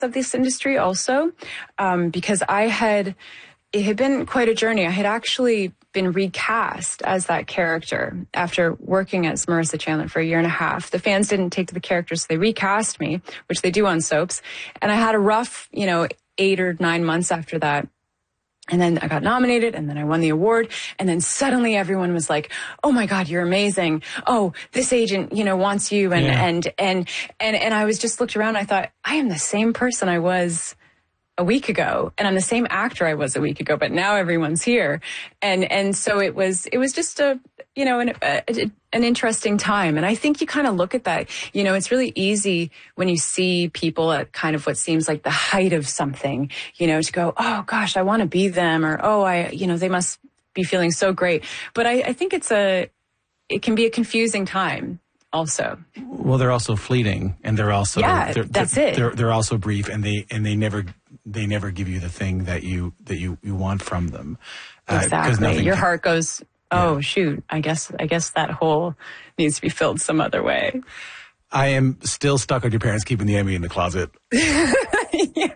of this industry also, because it had been quite a journey. I had actually been recast as that character after working as Marissa Chandler for a year and a half. The fans didn't take to the character, so they recast me, which they do on soaps. And I had a rough, 8 or 9 months after that. And then I got nominated, and then I won the award. And then suddenly everyone was like, "Oh my God, you're amazing. Oh, this agent, wants you." And I was just looked around. I thought, I am the same person I was a week ago, and I'm the same actor I was a week ago, but now everyone's here. And so it was just an interesting time. And I think you kind of look at that, it's really easy when you see people at kind of what seems like the height of something, to go, "Oh gosh, I want to be them," or, "Oh, they must be feeling so great." But I think it can be a confusing time also. Well, they're also fleeting, and they're also, that's it. They're also brief, and they never give you the thing that you want from them. Exactly. Your heart goes, "Oh, shoot, I guess that hole needs to be filled some other way." I am still stuck on your parents keeping the Emmy in the closet. Yeah.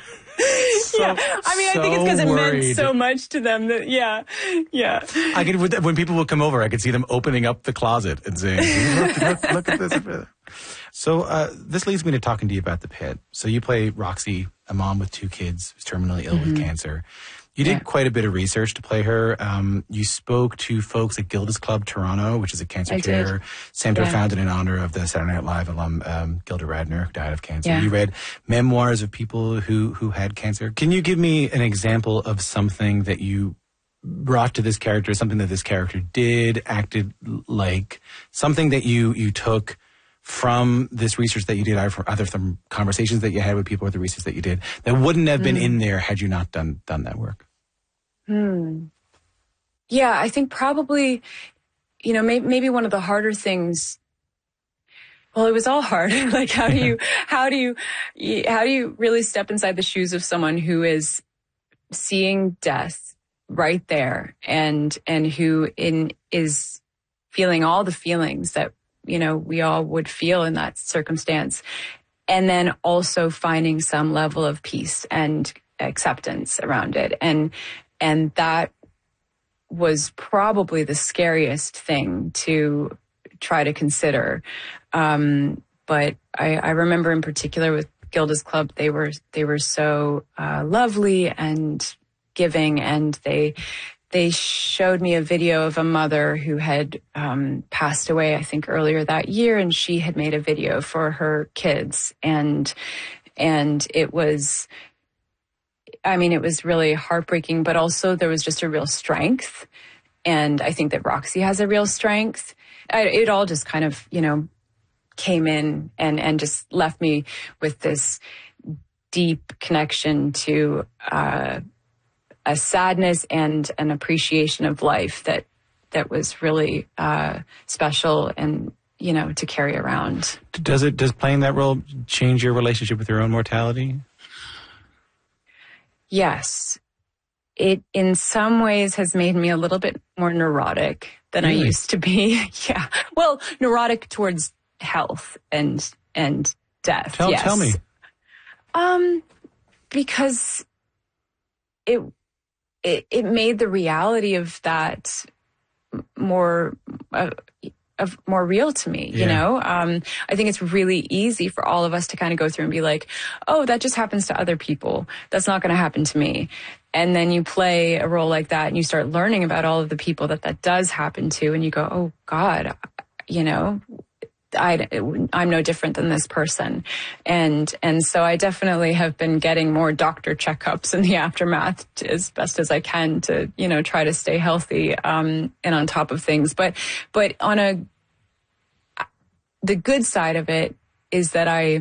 I think it's because it meant so much to them that, yeah. I could, when people would come over, I could see them opening up the closet and saying, look at this. So this leads me to talking to you about The Pit. So you play Roxy, a mom with 2 kids who's terminally ill with cancer. You did quite a bit of research to play her. You spoke to folks at Gilda's Club Toronto, which is a cancer care center founded in honor of the Saturday Night Live alum Gilda Radner, who died of cancer. Yeah. You read memoirs of people who had cancer. Can you give me an example of something that you brought to this character, something that this character did, acted like, something that you took from this research that you did, either from conversations that you had with people or the research that you did, that wouldn't have been in there had you not done that work? Yeah, I think probably, maybe one of the harder things. Well, it was all hard. Like, how do you really step inside the shoes of someone who is seeing death right there, and who is feeling all the feelings that we all would feel in that circumstance, and then also finding some level of peace and acceptance around it, and that was probably the scariest thing to try to consider. But I remember in particular with Gilda's Club, they were so lovely and giving, and they showed me a video of a mother who had passed away, I think, earlier that year, and she had made a video for her kids, and it was, it was really heartbreaking, but also there was just a real strength. And I think that Roxy has a real strength. It all just kind of, came in and just left me with this deep connection to a sadness and an appreciation of life that was really special and, to carry around. Does playing that role change your relationship with your own mortality? Yes. It, in some ways, has made me a little bit more neurotic than I used to be. Yeah. Well, neurotic towards health and death. Tell me. Because it made the reality of that more real to me, I think it's really easy for all of us to kind of go through and be like, "Oh, that just happens to other people. That's not going to happen to me." And then you play a role like that and you start learning about all of the people that does happen to, and you go, "Oh God, I'm no different than this person." And so I definitely have been getting more doctor checkups in the aftermath as best as I can to, try to stay healthy, and on top of things. But the good side of it is that I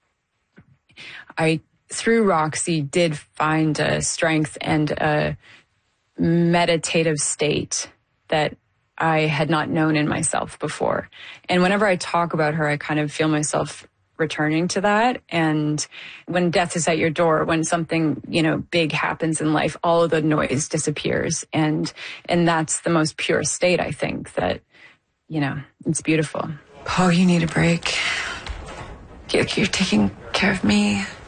through Roxy did find a strength and a meditative state that I had not known in myself before. And whenever I talk about her, I kind of feel myself returning to that. And when death is at your door, when something, big happens in life, all of the noise disappears. And that's the most pure state, I think, that, it's beautiful. Paul, you need a break. You're taking care of me.